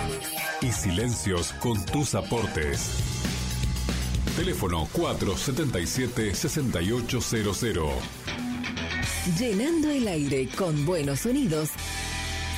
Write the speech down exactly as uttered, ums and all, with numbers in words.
y silencios con tus aportes. Teléfono cuatro setenta y siete, sesenta y ocho cero cero. Llenando el aire con buenos sonidos